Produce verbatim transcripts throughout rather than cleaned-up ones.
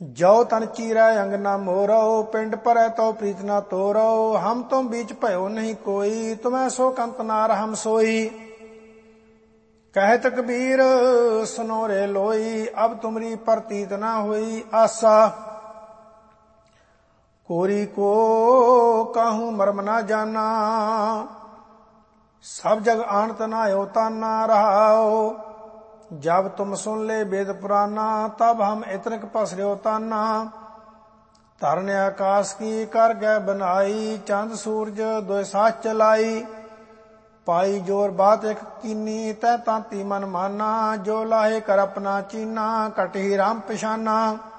जो तन चीरै अंग न मोरो, पिंड परै तो प्रीत न तोरो। हम तुम बीच भयो नहीं कोई, तुम्हें सो कंत नार हम सोई। कहत कबीर सुनो रे लोई, अब तुमरी प्रतीत न हुई आशा। कोरी को कहूँ मर्म न जाना, सब जग आनत न होता न रहाओ। जब तुम सुन ले वेद पुराना, तब हम इतनक पसर्यो ताना। धरन आकाश की कर गए बनाई, चंद सूरज दो साथ चलाई। पाई जोर बात एक कीनी, तै तांती मन माना। जो लाहे कर अपना चीना, कटही राम पिशाना।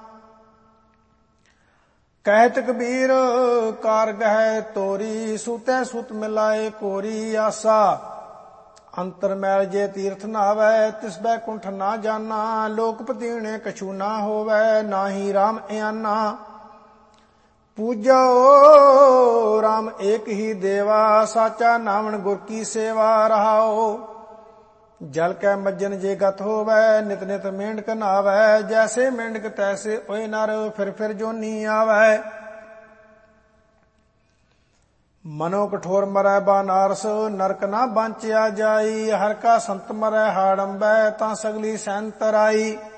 कहत कबीर कार गह तोरी, सूतै सुत मिलाए कोरी आसा। अंतर मैल जे तीर्थ नावै, तिस बैकुंठ ना जाना। लोक पतीणे कछु ना होवै, नाही राम आना। पूजो राम एक ही देवा, साचा नामन गुर की सेवा रहाओ। जल कै मज्जन जे गत होवै, नित नित मेंढक नावै। जैसे मेंढक तैसे ओए नर, फिर फिर जोनी आवै। मनो कठोर मरै बानारस, नरक ना बांचिया जाई। हर का संत मरै हाड़ंबै, तां सगली सैन तराई।